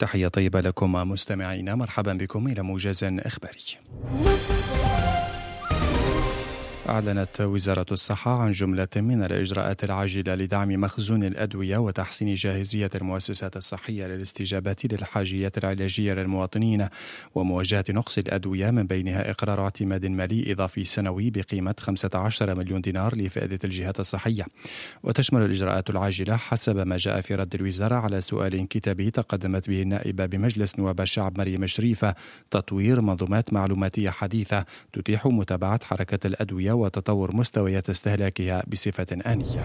تحية طيبة لكم مستمعينا، مرحبا بكم إلى موجز إخباري. أعلنت وزارة الصحة عن جملة من الإجراءات العاجلة لدعم مخزون الأدوية وتحسين جاهزية المؤسسات الصحية للاستجابة للحاجيات العلاجية للمواطنين ومواجهة نقص الأدوية، من بينها إقرار اعتماد مالي إضافي سنوي بقيمة 15 مليون دينار لفائدة الجهات الصحية. وتشمل الإجراءات العاجلة حسب ما جاء في رد الوزارة على سؤال كتابي تقدمت به النائبة بمجلس نواب الشعب مريم شريفة تطوير منظومات معلوماتية حديثة تتيح متابعة حركة الأدوية وتطور مستويات استهلاكها بصفة آنية.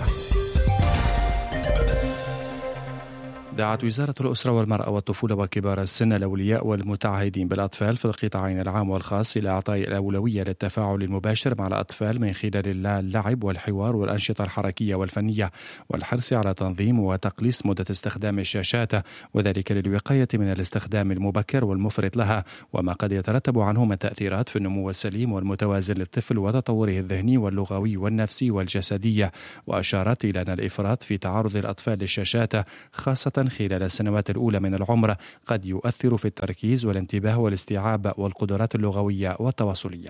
دعت وزارة الأسرة والمرأة والطفولة وكبار السن الأولياء والمتعهدين بالأطفال في القطاعين العام والخاص إلى إعطاء الأولوية للتفاعل المباشر مع الأطفال من خلال اللعب والحوار والأنشطة الحركية والفنية، والحرص على تنظيم وتقليص مدة استخدام الشاشات، وذلك للوقاية من الاستخدام المبكر والمفرط لها وما قد يترتب عنه من تأثيرات في النمو السليم والمتوازن للطفل وتطوره الذهني واللغوي والنفسي والجسدي. وأشارت إلى أن الإفراط في تعرض الأطفال للشاشات خاصة خلال السنوات الأولى من العمر قد يؤثر في التركيز والانتباه والاستيعاب والقدرات اللغوية والتواصلية.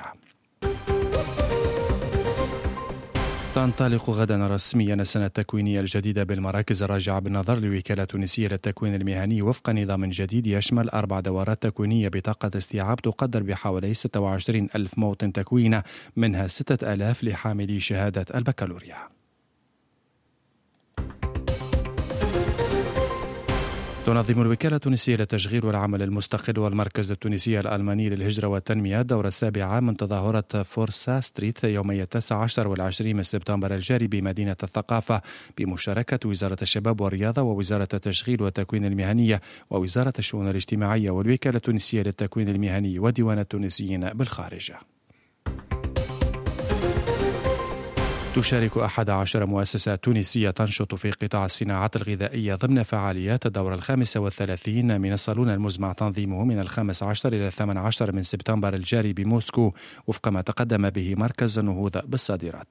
تنطلق غدا رسميا السنة التكوينية الجديدة بالمراكز الراجعة بالنظر للوكالة التونسية للتكوين المهني وفق نظام جديد يشمل 4 دورات تكوينية بطاقة استيعاب تقدر بحوالي 26 ألف موطن تكوين، منها 6,000 لحاملي شهادة البكالوريا. تنظم الوكالة التونسية للتشغيل والعمل المستقل والمركز التونسي الألماني للهجرة والتنمية الدورة السابعة من تظاهرة فورسا ستريت يومي 19 و20 من سبتمبر الجاري بمدينة الثقافة بمشاركة وزارة الشباب والرياضة ووزارة التشغيل والتكوين المهني ووزارة الشؤون الاجتماعية والوكالة التونسية للتكوين المهني وديوان التونسيين بالخارج. تشارك 11 مؤسسة تونسية تنشط في قطاع الصناعات الغذائية ضمن فعاليات الدورة 35 من الصالون المزمع تنظيمه من 15 إلى 18 من سبتمبر الجاري بموسكو وفق ما تقدم به مركز النهوض بالصادرات.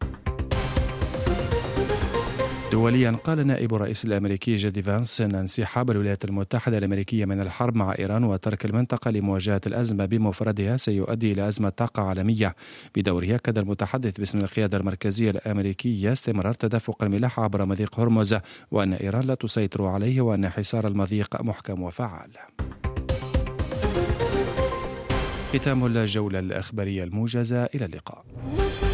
دوليا، قال نائب الرئيس الأمريكي جي دي فانس أن انسحاب الولايات المتحدة الأمريكية من الحرب مع إيران وترك المنطقة لمواجهة الأزمة بمفردها سيؤدي إلى أزمة طاقة عالمية. بدوره أكد المتحدث باسم القيادة المركزية الأمريكية استمرار تدفق الملاحة عبر مضيق هرمز وأن إيران لا تسيطر عليه وأن حصار المضيق محكم وفعال. ختام الجولة الإخبارية الموجزة، إلى اللقاء.